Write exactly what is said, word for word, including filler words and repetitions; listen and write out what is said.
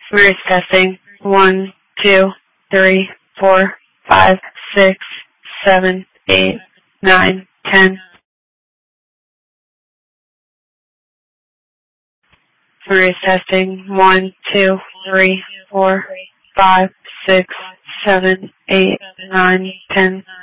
Mirrors testing. One, two, three, four, five, six, seven, eight, nine, ten. Mirrors testing. One, two, three, four, five, six, seven, eight, nine, ten.